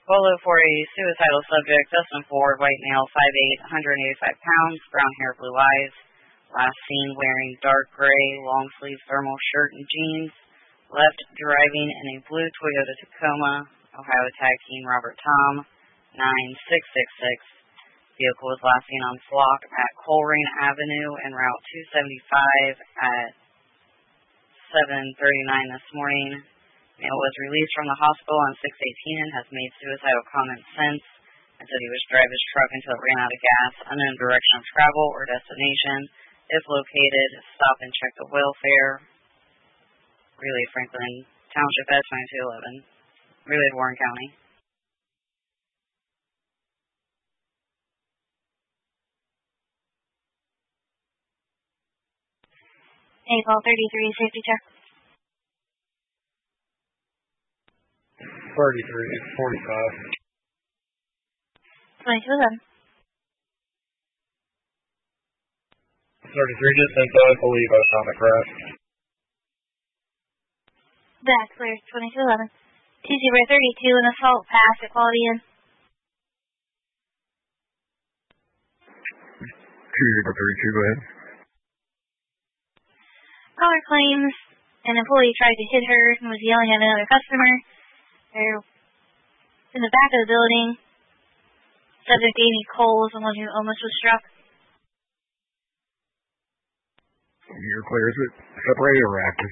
Bolo for a suicidal subject, Dustin Ford, white male, 5'8", 185 pounds, brown hair, blue eyes. Last seen wearing dark gray, long-sleeve thermal shirt and jeans. Left driving in a blue Toyota Tacoma. Ohio tag team Robert Tom, 9666. Vehicle was last seen on Flock at Colerain Avenue and Route 275 at 7:39 this morning. Male was released from the hospital on 6/18 and has made suicidal comments since, and said he was driving his truck until it ran out of gas, unknown direction of travel or destination. If located, stop and check the welfare. Relay Franklin Township at 2211. Relay Warren County. April 33, safety check. 33, 45. 2211. 33 distance, I believe I found a crash. Back clear, 2211. TC Ray 32, an assault pass at Quality Inn. 232, go ahead. Caller claims an employee tried to hit her and was yelling at another customer. They're in the back of the building. Subject Amy Cole is the one who almost was struck. You're clear. Is it separated or active?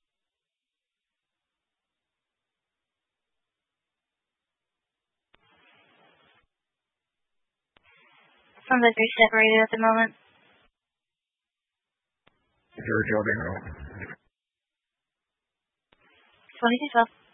Sounds like they're separated at the moment. Is there a jail dinner? 2212.